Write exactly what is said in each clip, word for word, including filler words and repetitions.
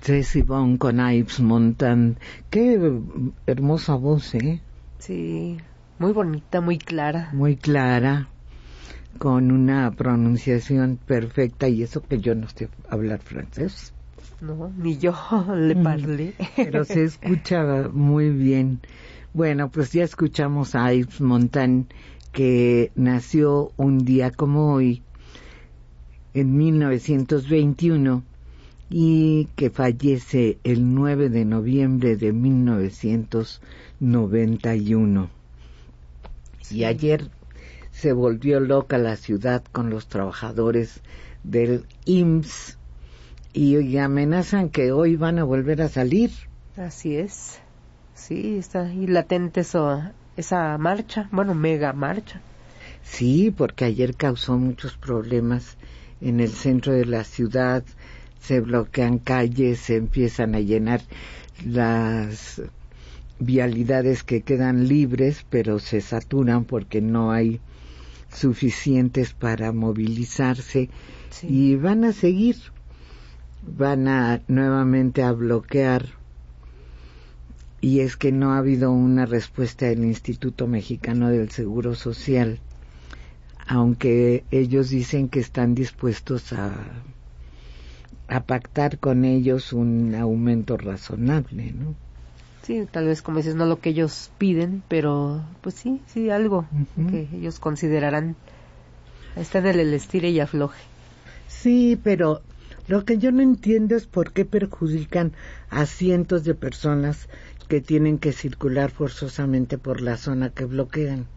Tracy Bond con Ives Montan. Qué hermosa voz, ¿eh? Sí, muy bonita, muy clara. Muy clara, con una pronunciación perfecta, y eso que yo no sé hablar francés. No, ni yo le parlé. Pero se escucha muy bien. Bueno, pues ya escuchamos a Ives Montan, que nació un día como hoy, en mil novecientos veintiuno, y que fallece el nueve de noviembre de mil novecientos noventa y uno. Sí. Y ayer se volvió loca la ciudad con los trabajadores del I M S S y amenazan que hoy van a volver a salir. Así es. Sí, está ahí latente eso, esa marcha, bueno, mega marcha. Sí, porque ayer causó muchos problemas en el centro de la ciudad. Se bloquean calles, se empiezan a llenar las vialidades que quedan libres, pero se saturan porque no hay suficientes para movilizarse. Sí. Y van a seguir, van a nuevamente a bloquear, y es que no ha habido una respuesta del Instituto Mexicano del Seguro Social, aunque ellos dicen que están dispuestos a a pactar con ellos un aumento razonable, ¿no? Sí, tal vez, como dices, no lo que ellos piden, pero pues sí, sí, algo uh-huh. que ellos considerarán. Están en el estire y afloje. Sí, pero lo que yo no entiendo es por qué perjudican a cientos de personas que tienen que circular forzosamente por la zona que bloquean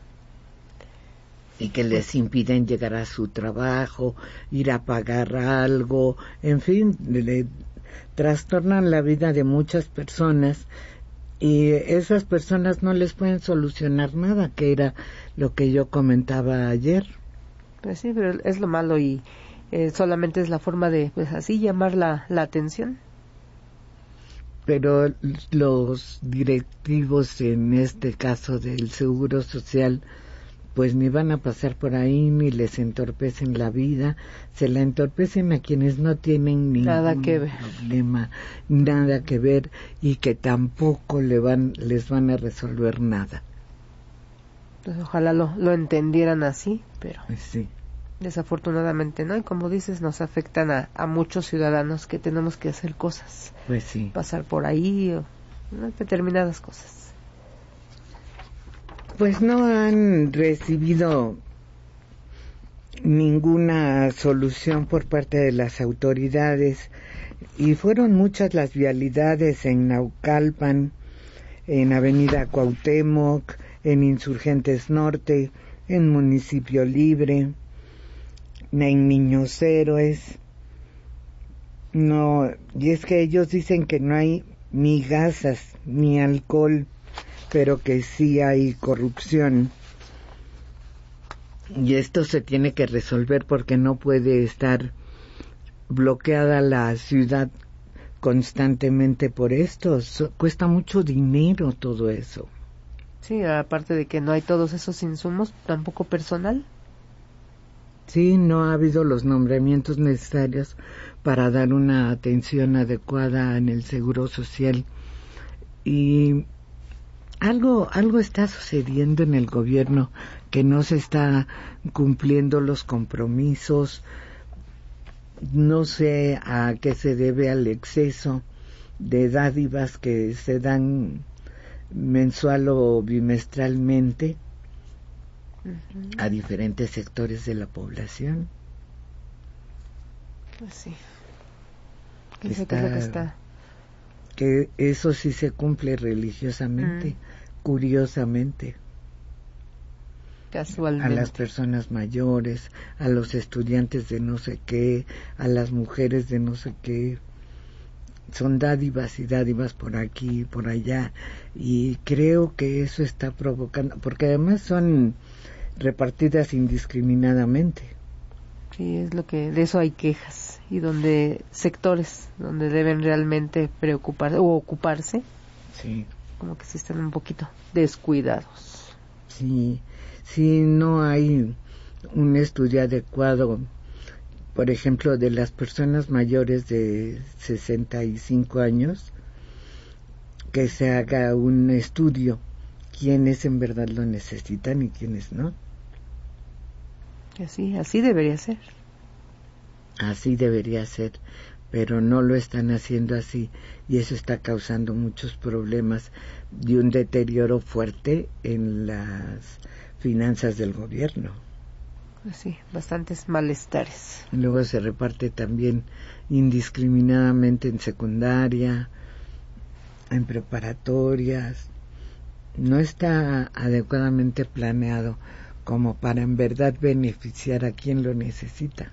y que les impiden llegar a su trabajo, ir a pagar algo, en fin, le trastornan la vida de muchas personas, y esas personas no les pueden solucionar nada, que era lo que yo comentaba ayer. Pues sí, pero es lo malo, y eh, solamente es la forma de, pues así, llamar la, la atención. Pero los directivos, en este caso del Seguro Social, pues ni van a pasar por ahí, ni les entorpecen la vida, se la entorpecen a quienes no tienen ningún nada que ver. problema, nada que ver, y que tampoco le van, les van a resolver nada. Pues ojalá lo, lo entendieran así, pero pues sí. Desafortunadamente no, y como dices, nos afectan a, a muchos ciudadanos que tenemos que hacer cosas, pues sí. pasar por ahí, o ¿no? determinadas cosas. Pues no han recibido ninguna solución por parte de las autoridades, y fueron muchas las vialidades en Naucalpan, en Avenida Cuauhtémoc, en Insurgentes Norte, en Municipio Libre, en Niños Héroes. No, y es que ellos dicen que no hay ni gasas ni alcohol, pero que sí hay corrupción, y esto se tiene que resolver porque no puede estar bloqueada la ciudad constantemente por esto. So, cuesta mucho dinero todo eso. Sí, aparte de que no hay todos esos insumos, tampoco personal. Sí, no ha habido los nombramientos necesarios para dar una atención adecuada en el Seguro Social, y Algo, algo está sucediendo en el gobierno, que no se está cumpliendo los compromisos. No sé a qué se debe al exceso de dádivas que se dan mensual o bimestralmente uh-huh. a diferentes sectores de la población. Pues sí. Que está, que está. Que eso sí se cumple religiosamente, mm. curiosamente. Casualmente. A las personas mayores, a los estudiantes de no sé qué, a las mujeres de no sé qué. Son dádivas y dádivas por aquí y por allá, y creo que eso está provocando, porque además son repartidas indiscriminadamente. Sí, es lo que, de eso hay quejas, y donde sectores donde deben realmente preocuparse o ocuparse, sí, como que sí están un poquito descuidados. Sí, sí, no hay un estudio adecuado por ejemplo, de las personas mayores de sesenta y cinco años, que se haga un estudio quiénes en verdad lo necesitan y quiénes no. Así, así debería ser. Así debería ser, pero no lo están haciendo así, y eso está causando muchos problemas y un deterioro fuerte en las finanzas del gobierno. Sí, bastantes malestares. Luego se reparte también indiscriminadamente en secundaria, en preparatorias. No está adecuadamente planeado como para en verdad beneficiar a quien lo necesita.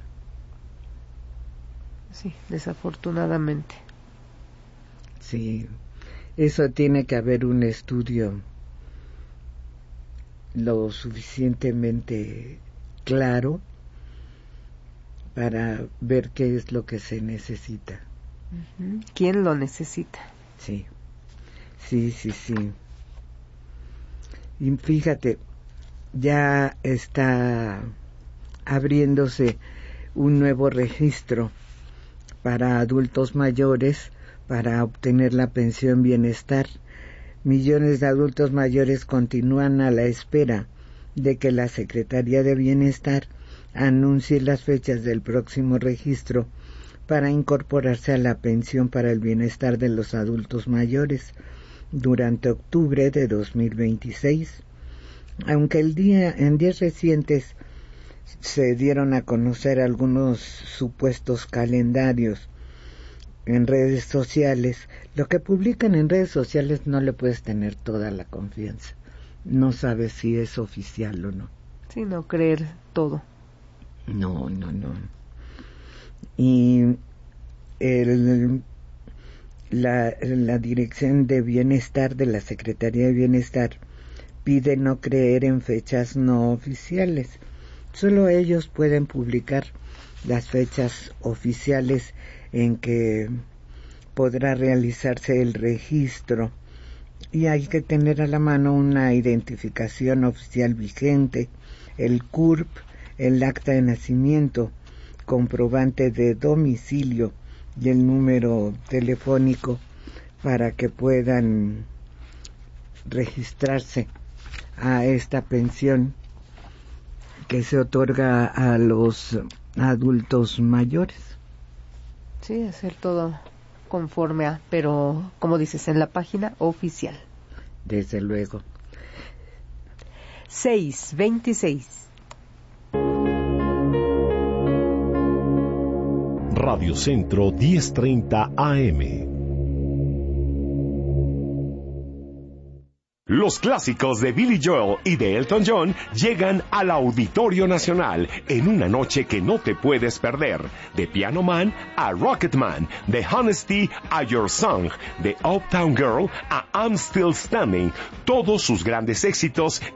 Sí, desafortunadamente. Sí, eso tiene que haber un estudio lo suficientemente claro para ver qué es lo que se necesita. Uh-huh. ¿Quién lo necesita? Sí, sí, sí, sí. Y fíjate, ya está abriéndose un nuevo registro para adultos mayores para obtener la pensión bienestar. Millones de adultos mayores continúan a la espera de que la Secretaría de Bienestar anuncie las fechas del próximo registro para incorporarse a la pensión para el bienestar de los adultos mayores durante octubre de dos mil veintiséis. Aunque el día, en días recientes se dieron a conocer algunos supuestos calendarios en redes sociales, lo que publican en redes sociales no le puedes tener toda la confianza. No sabes si es oficial o no. Sí, no creer todo. No, no, no. Y el, la, la Dirección de Bienestar de la Secretaría de Bienestar pide no creer en fechas no oficiales. Solo ellos pueden publicar las fechas oficiales en que podrá realizarse el registro, y hay que tener a la mano una identificación oficial vigente, el C U R P, el acta de nacimiento, comprobante de domicilio y el número telefónico para que puedan registrarse a esta pensión que se otorga a los adultos mayores. Sí, hacer todo conforme a, pero como dices, en la página oficial. Desde luego. seis veintiséis. Radio Centro diez treinta A M. Los clásicos de Billy Joel y de Elton John llegan al Auditorio Nacional en una noche que no te puedes perder. De Piano Man a Rocket Man, de Honesty a Your Song, de Uptown Girl a I'm Still Standing, todos sus grandes éxitos